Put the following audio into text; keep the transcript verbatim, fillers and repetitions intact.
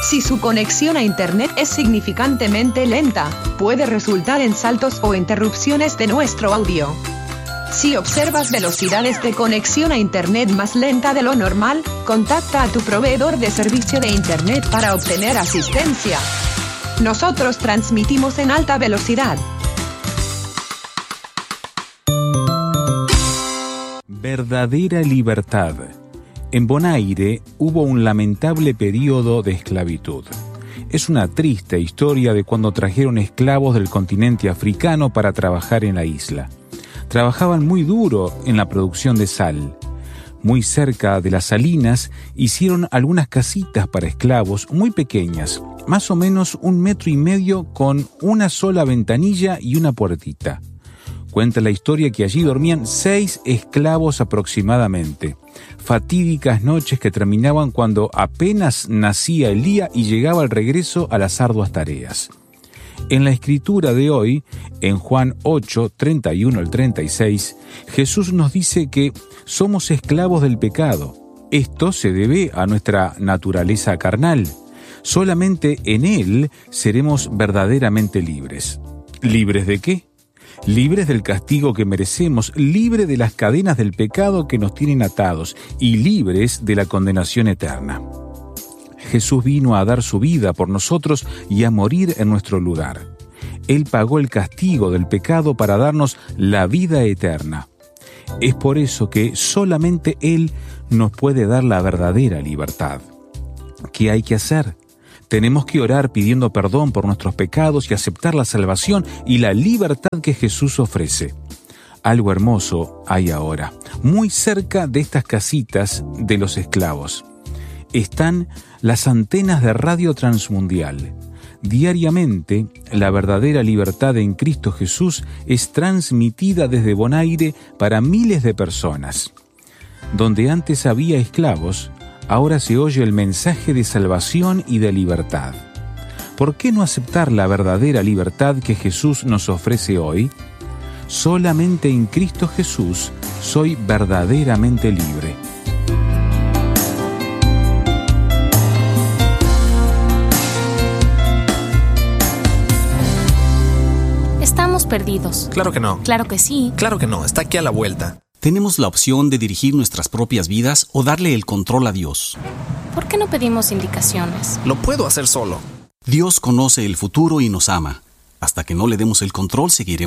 Si su conexión a Internet es significantemente lenta, puede resultar en saltos o interrupciones de nuestro audio. Si observas velocidades de conexión a Internet más lenta de lo normal, contacta a tu proveedor de servicio de Internet para obtener asistencia. Nosotros transmitimos en alta velocidad. Verdadera libertad. En Bonaire hubo un lamentable período de esclavitud. Es una triste historia de cuando trajeron esclavos del continente africano para trabajar en la isla. Trabajaban muy duro en la producción de sal. Muy cerca de las salinas hicieron algunas casitas para esclavos muy pequeñas, más o menos un metro y medio con una sola ventanilla y una puertita. Cuenta la historia que allí dormían seis esclavos aproximadamente. Fatídicas noches que terminaban cuando apenas nacía el día y llegaba el regreso a las arduas tareas. En la escritura de hoy, en Juan ocho, treinta y uno al treinta y seis, Jesús nos dice que somos esclavos del pecado. Esto se debe a nuestra naturaleza carnal. Solamente en Él seremos verdaderamente libres. ¿Libres de qué? Libres del castigo que merecemos, libres de las cadenas del pecado que nos tienen atados y libres de la condenación eterna. Jesús vino a dar su vida por nosotros y a morir en nuestro lugar. Él pagó el castigo del pecado para darnos la vida eterna. Es por eso que solamente Él nos puede dar la verdadera libertad. ¿Qué hay que hacer? Tenemos que orar pidiendo perdón por nuestros pecados y aceptar la salvación y la libertad que Jesús ofrece. Algo hermoso hay ahora, muy cerca de estas casitas de los esclavos. Están las antenas de Radio Transmundial. Diariamente, la verdadera libertad en Cristo Jesús es transmitida desde Bonaire para miles de personas. Donde antes había esclavos, ahora se oye el mensaje de salvación y de libertad. ¿Por qué no aceptar la verdadera libertad que Jesús nos ofrece hoy? Solamente en Cristo Jesús soy verdaderamente libre. Estamos perdidos. Claro que no. Claro que sí. Claro que no, está aquí a la vuelta. Tenemos la opción de dirigir nuestras propias vidas o darle el control a Dios. ¿Por qué no pedimos indicaciones? Lo puedo hacer solo. Dios conoce el futuro y nos ama. Hasta que no le demos el control, seguiremos